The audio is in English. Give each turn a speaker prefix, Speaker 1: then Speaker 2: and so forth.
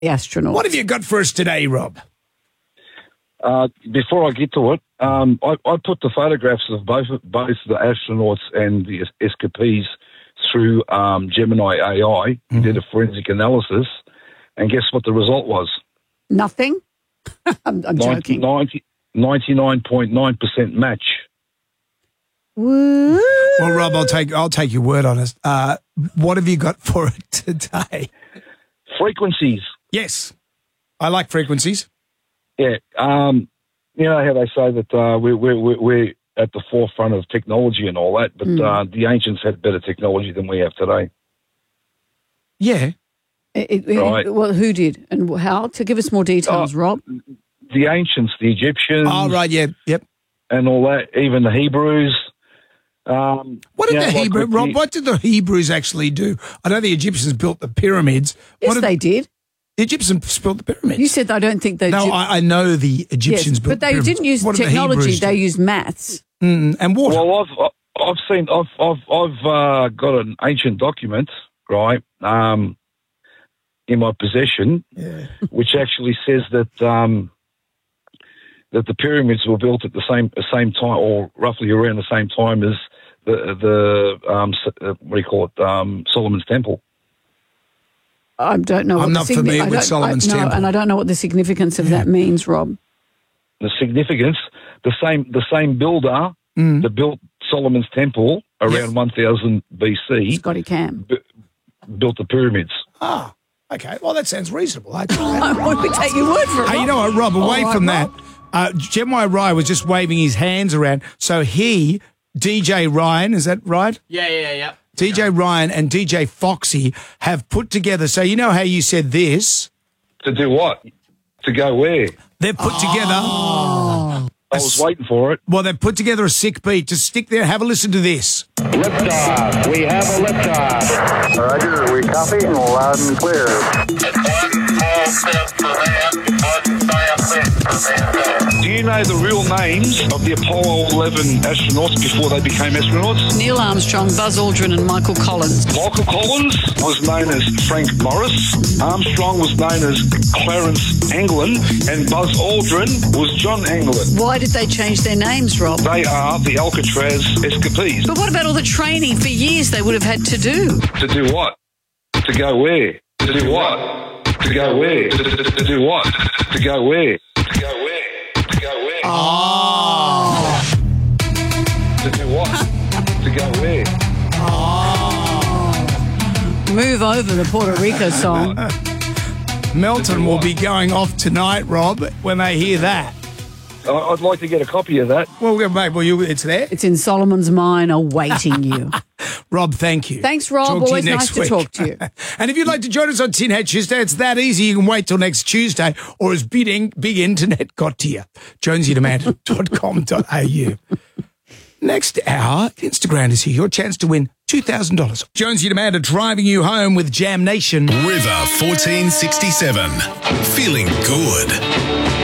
Speaker 1: the astronauts.
Speaker 2: What have you got for us today, Rob?
Speaker 3: Before I get to it, I put the photographs of both the astronauts and the escapees through Gemini AI. He did a forensic analysis, and guess what the result was?
Speaker 1: Nothing? I'm joking.
Speaker 3: 99.9% match.
Speaker 1: Woo.
Speaker 2: Well, Rob, I'll take your word on it. What have you got for it today?
Speaker 3: Frequencies.
Speaker 2: Yes, I like frequencies.
Speaker 3: Yeah. You know how they say that we're at the forefront of technology and all that, but the ancients had better technology than we have today.
Speaker 2: Yeah.
Speaker 3: Right.
Speaker 1: Well, who did and how? To give us more details, Rob.
Speaker 3: The ancients, the Egyptians.
Speaker 2: Oh, right, yeah, yep.
Speaker 3: And all that, even the Hebrews.
Speaker 2: What did the Hebrews actually do? I know the Egyptians built the pyramids.
Speaker 1: Yes, they did.
Speaker 2: The Egyptians built the pyramids.
Speaker 1: You said I don't think they did.
Speaker 2: No, I know the Egyptians built the pyramids.
Speaker 1: But they didn't use technology. They used maths.
Speaker 2: And water.
Speaker 3: Well, I've got an ancient document, right, in my possession, which actually says that that the pyramids were built at the same time, or roughly around the same time as the Solomon's Temple.
Speaker 1: I don't know.
Speaker 2: I'm not familiar with Solomon's Temple.
Speaker 1: And I don't know what the significance of that means, Rob.
Speaker 3: The significance, the same builder that built Solomon's Temple around 1000 BC.
Speaker 1: Scotty Cam
Speaker 3: built the pyramids.
Speaker 2: Ah, okay. Well, that sounds reasonable.
Speaker 1: We take your word for it.
Speaker 2: Hey, you know what, Rob? Away from that, Gemini Rye was just waving his hands around. So DJ Ryan, is that right?
Speaker 4: Yeah.
Speaker 2: DJ Ryan and DJ Foxy have put together, so you know how you said this?
Speaker 3: To do what? To go where?
Speaker 2: They've put together...
Speaker 3: I was waiting for it.
Speaker 2: Well, they've put together a sick beat. Just stick there, have a listen to this.
Speaker 5: Liftoff. We have a liftoff.
Speaker 6: Roger, we copy and loud and clear.
Speaker 3: Do you know the real names of the Apollo 11 astronauts before they became astronauts?
Speaker 1: Neil Armstrong, Buzz Aldrin and Michael Collins.
Speaker 3: Michael Collins was known as Frank Morris. Armstrong was known as Clarence Anglin. And Buzz Aldrin was John Anglin.
Speaker 1: Why did they change their names, Rob?
Speaker 3: They are the Alcatraz escapees.
Speaker 1: But what about all the training for years they would have had to do?
Speaker 3: To do what? To go where? To do what? To go where? To do what? To go where? To go where? To go where?
Speaker 2: Oh.
Speaker 3: To do what? To go where?
Speaker 2: Oh.
Speaker 1: Move over the Puerto Rico song.
Speaker 2: Melton will be going off tonight, Rob, when they hear that.
Speaker 3: I'd like to get a copy of that.
Speaker 2: Well, mate, it's there.
Speaker 1: It's in Solomon's mine awaiting you.
Speaker 2: Rob, thank you.
Speaker 1: Thanks, Rob.
Speaker 2: Talk
Speaker 1: Always nice to talk to you.
Speaker 2: And if you'd like to join us on Tin Hat Tuesday, it's that easy. You can wait till next Tuesday, or as big internet got to you. JonesyDemand.com.au. Next hour, Instagram is here. Your chance to win $2,000. Jonesy and Amanda driving you home with Jam Nation.
Speaker 7: River 1467. Feeling good.